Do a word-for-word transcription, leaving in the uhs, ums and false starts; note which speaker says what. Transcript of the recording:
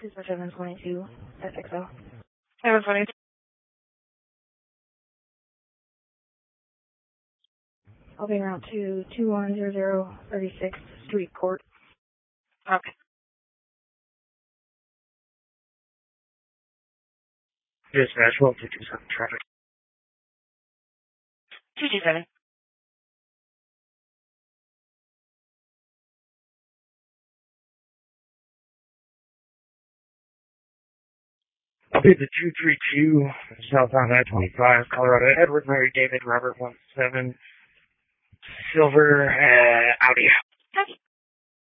Speaker 1: Dispatch seven twenty-two S X L.
Speaker 2: seven twenty-two.
Speaker 1: I'll be around to two one zero zero thirty-sixth Street Court.
Speaker 2: Okay.
Speaker 3: Dispatch one two two seven traffic.
Speaker 2: two two seven.
Speaker 3: I'll be the two three two southbound I twenty-five, Colorado. Edward Mary David Robert one seven Silver uh, Audi.